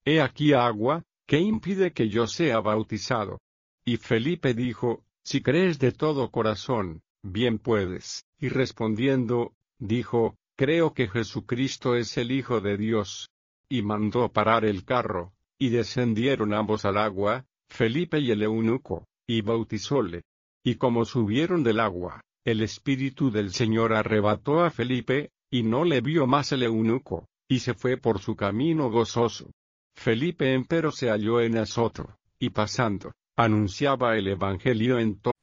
he aquí agua, ¿qué impide que yo sea bautizado? Y Felipe dijo, si crees de todo corazón, bien puedes. Y respondiendo, dijo, creo que Jesucristo es el Hijo de Dios. Y mandó parar el carro, y descendieron ambos al agua, Felipe y el eunuco, y bautizóle. Y como subieron del agua, el Espíritu del Señor arrebató a Felipe, y no le vio más el eunuco, y se fue por su camino gozoso. Felipe empero se halló en Azoto, y pasando, anunciaba el Evangelio en